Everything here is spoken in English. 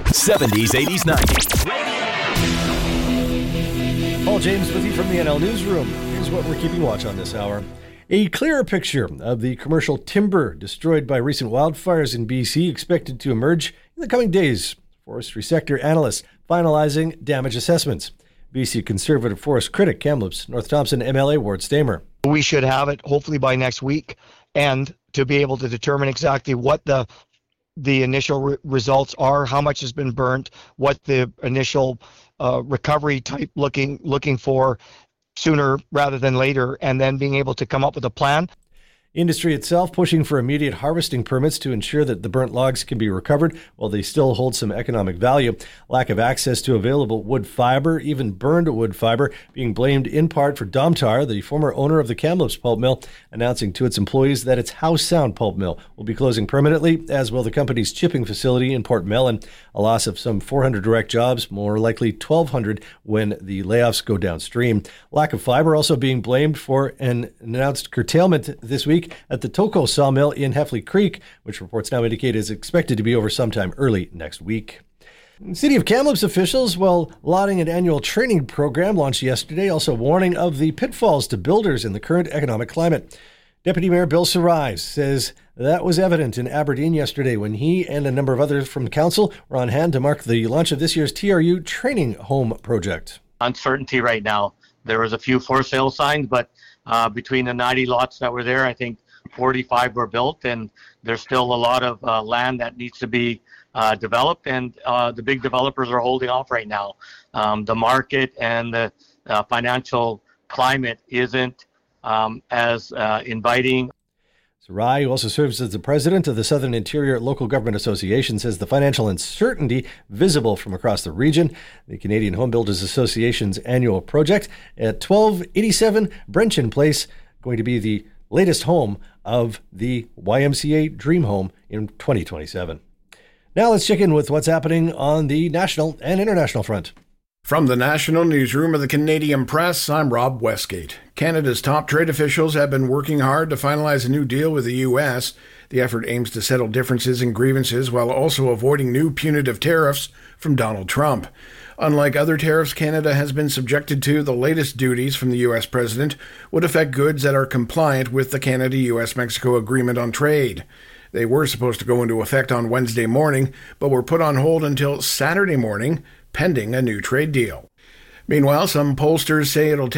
70s, 80s, 90s. Paul James with you from the NL Newsroom. Here's what we're keeping watch on this hour. A clearer picture of the commercial timber destroyed by recent wildfires in BC expected to emerge in the coming days. Forestry sector analysts finalizing damage assessments. BC Conservative Forest critic Kamloops North Thompson MLA Ward Stamer. We should have it hopefully by next week, and to be able to determine exactly what the initial results are, how much has been burnt, what the initial recovery type looking for sooner rather than later, and then being able to come up with a plan. Industry itself pushing for immediate harvesting permits to ensure that the burnt logs can be recovered while they still hold some economic value. Lack of access to available wood fiber, even burned wood fiber, being blamed in part for Domtar, the former owner of the Kamloops pulp mill, announcing to its employees that its Howe Sound pulp mill will be closing permanently, as will the company's chipping facility in Port Mellon. A loss of some 400 direct jobs, more likely 1,200 when the layoffs go downstream. Lack of fiber also being blamed for an announced curtailment this week at the Toko sawmill in Heffley Creek, which reports now indicate is expected to be over sometime early next week. City of Kamloops officials, while lauding an annual training program launched yesterday, also warning of the pitfalls to builders in the current economic climate. Deputy Mayor Bill Sarai says that was evident in Aberdeen yesterday when he and a number of others from the council were on hand to mark the launch of this year's TRU training home project. Uncertainty right now. There was a few for sale signs, but between the 90 lots that were there, I think 45 were built, and there's still a lot of land that needs to be developed, and the big developers are holding off right now. The market and the financial climate isn't as inviting. Sarai, who also serves as the president of the Southern Interior Local Government Association, says the financial uncertainty visible from across the region. The Canadian Home Builders Association's annual project at 1287 Brenchen Place, going to be the latest home of the YMCA Dream Home in 2027. Now let's check in with what's happening on the national and international front. From the National Newsroom of the Canadian Press, I'm Rob Westgate. Canada's top trade officials have been working hard to finalize a new deal with the U.S. The effort aims to settle differences and grievances while also avoiding new punitive tariffs from Donald Trump. Unlike other tariffs Canada has been subjected to, the latest duties from the U.S. president would affect goods that are compliant with the Canada-U.S.-Mexico Agreement on Trade. They were supposed to go into effect on Wednesday morning, but were put on hold until Saturday morning, pending a new trade deal. Meanwhile, some pollsters say it'll take